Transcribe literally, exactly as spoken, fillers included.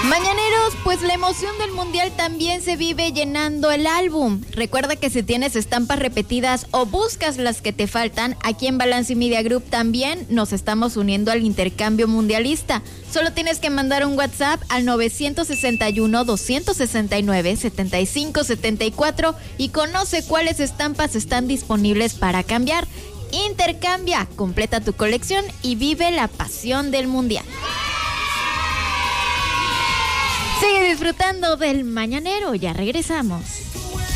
Mañaneros, pues la emoción del mundial también se vive llenando el álbum. Recuerda que si tienes estampas repetidas o buscas las que te faltan, aquí en Balance Media Group también nos estamos uniendo al intercambio mundialista. Solo tienes que mandar un WhatsApp al nueve seis uno, dos seis nueve, siete cinco siete cuatro y conoce cuáles estampas están disponibles para cambiar. Intercambia, completa tu colección y vive la pasión del mundial. Sigue disfrutando del mañanero, ya regresamos.